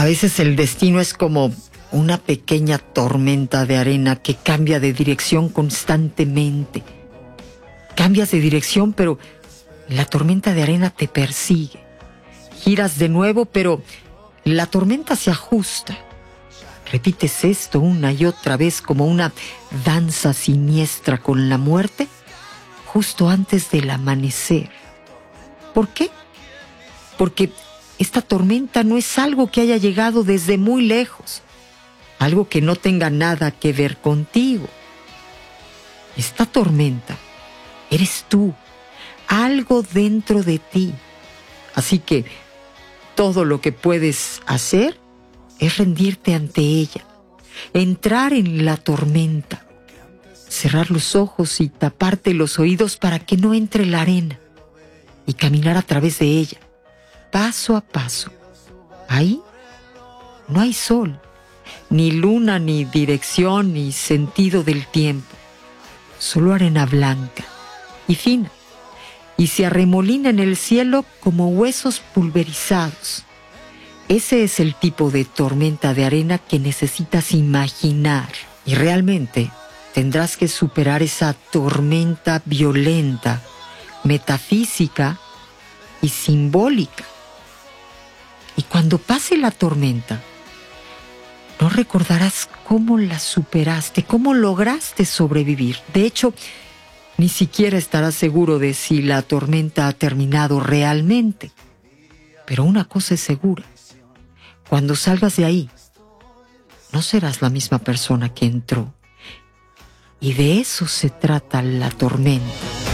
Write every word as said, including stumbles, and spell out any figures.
A veces el destino es como una pequeña tormenta de arena que cambia de dirección constantemente. Cambias de dirección, pero la tormenta de arena te persigue. Giras de nuevo, pero la tormenta se ajusta. Repites esto una y otra vez como una danza siniestra con la muerte justo antes del amanecer. ¿Por qué? Porque esta tormenta no es algo que haya llegado desde muy lejos, algo que no tenga nada que ver contigo. Esta tormenta eres tú, algo dentro de ti. Así que todo lo que puedes hacer es rendirte ante ella, entrar en la tormenta, cerrar los ojos y taparte los oídos para que no entre la arena y caminar a través de ella, paso a paso. Ahí no hay sol, ni luna, ni dirección, ni sentido del tiempo. Solo arena blanca y fina, y se arremolina en el cielo como huesos pulverizados. Ese es el tipo de tormenta de arena que necesitas imaginar. Y realmente tendrás que superar esa tormenta violenta, metafísica y simbólica. Y cuando pase la tormenta, no recordarás cómo la superaste, cómo lograste sobrevivir. De hecho, ni siquiera estarás seguro de si la tormenta ha terminado realmente. Pero una cosa es segura: cuando salgas de ahí, no serás la misma persona que entró. Y de eso se trata la tormenta.